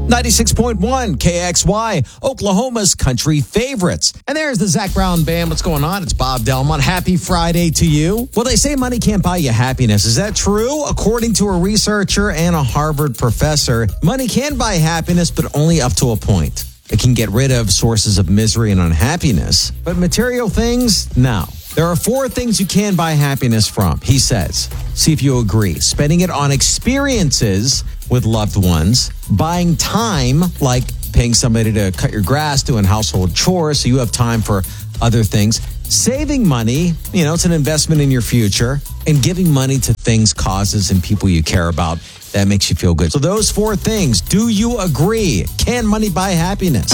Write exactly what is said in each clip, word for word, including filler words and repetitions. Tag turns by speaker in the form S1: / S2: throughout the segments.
S1: ninety-six point one K X Y, Oklahoma's country favorites. And there's the Zach Brown Band. What's going on? It's Bob Delmont. Happy Friday to you. Well, they say money can't buy you happiness. Is that true? According to a researcher and a Harvard professor, money can buy happiness, but only up to a point. It can get rid of sources of misery and unhappiness. But material things, no. There are four things you can buy happiness from, he says. See if you agree. Spending it on experiences with loved ones, buying time, like paying somebody to cut your grass, doing household chores so you have time for other things, saving money, you know, it's an investment in your future, and giving money to things, causes, and people you care about. That makes you feel good. So those four things, do you agree? Can money buy happiness?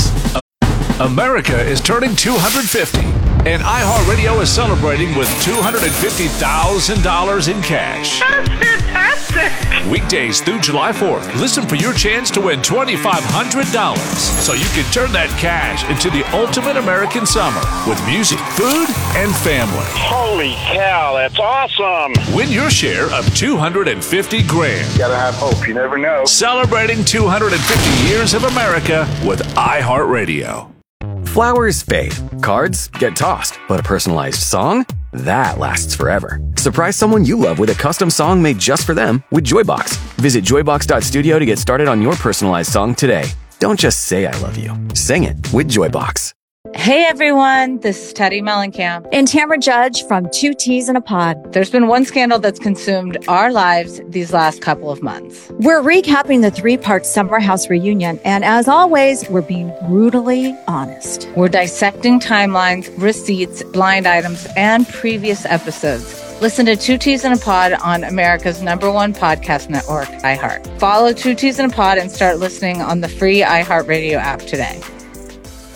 S2: America is turning two hundred fifty, and iHeartRadio is celebrating with two hundred fifty thousand dollars in cash.
S3: That's fantastic!
S2: Weekdays through July fourth, listen for your chance to win twenty-five hundred dollars so you can turn that cash into the ultimate American summer with music, food, and family.
S3: Holy cow, that's awesome!
S2: Win your share of two hundred fifty grand.
S3: You gotta have hope, you never know.
S2: Celebrating two hundred fifty years of America with iHeartRadio.
S4: Flowers fade, cards get tossed, but a personalized song? That lasts forever. Surprise someone you love with a custom song made just for them with Joybox. Visit joybox dot studio to get started on your personalized song today. Don't just say I love you. Sing it with Joybox.
S5: Hey everyone, this is Teddy Mellencamp
S6: and Tamara Judge from Two Teas in a Pod.
S5: There's been one scandal that's consumed our lives these last couple of months.
S6: We're recapping the three-part Summer House reunion, and as always, we're being brutally honest.
S5: We're dissecting timelines, receipts, blind items, and previous episodes. Listen to Two Teas in a Pod on America's number one podcast network, iHeart. Follow Two Teas in a Pod and start listening on the free iHeartRadio app today.